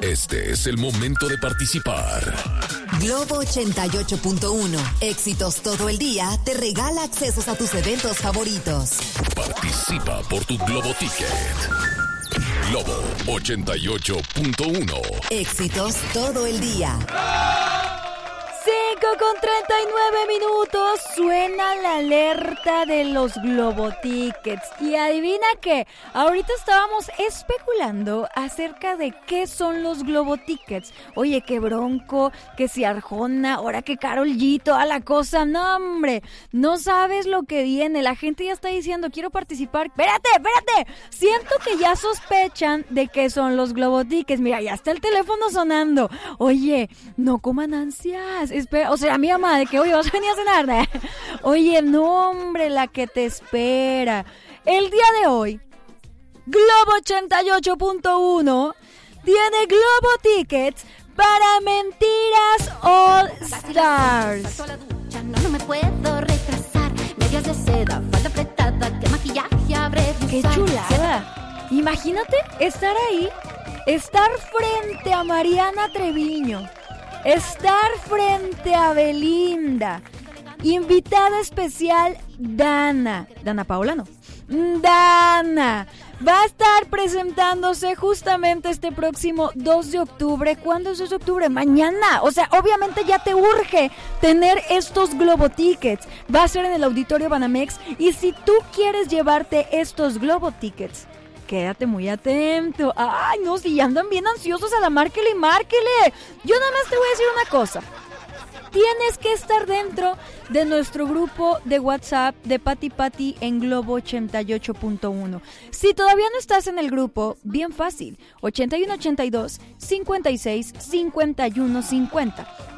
Este es el momento de participar. Globo 88.1. Éxitos todo el día te regala accesos a tus eventos favoritos. Participa por tu Globo Ticket. Globo 88.1. Éxitos todo el día. 5:39 suena la alerta de los Globo Tickets. Y adivina qué, ahorita estábamos especulando acerca de qué son los Globo Tickets. Oye, qué Bronco, que si Arjona, ahora que Karol G, toda la cosa. No, hombre, no sabes lo que viene. La gente ya está diciendo, quiero participar. Espérate, siento que ya sospechan de qué son los Globo Tickets. Mira, ya está el teléfono sonando. Oye, no coman ansias. Espera, o sea, mi mamá, de que, oye, vas a venir a cenar, ¿eh? Oye, no, hombre, la que te espera. El día de hoy, Globo 88.1 tiene Globo Tickets para Mentiras All Stars. No me puedo retrasar. Medias de seda, falda apretada, que maquillaje habré de ¡Qué usar. chulada! Imagínate estar ahí, estar frente a Mariana Treviño, estar frente a Belinda, invitada especial Dana Paola no, Dana, va a estar presentándose justamente este próximo 2 de octubre. ¿Cuándo es 2 de octubre? Mañana. O sea, obviamente ya te urge tener estos Globo Tickets. Va a ser en el Auditorio Banamex. Y si tú quieres llevarte estos Globo Tickets, quédate muy atento. Ay, no, si andan bien ansiosos a la márquele. Yo nada más te voy a decir una cosa. Tienes que estar dentro de nuestro grupo de WhatsApp de Pati Pati en Globo 88.1. Si todavía no estás en el grupo, bien fácil. 8182 56 51 50.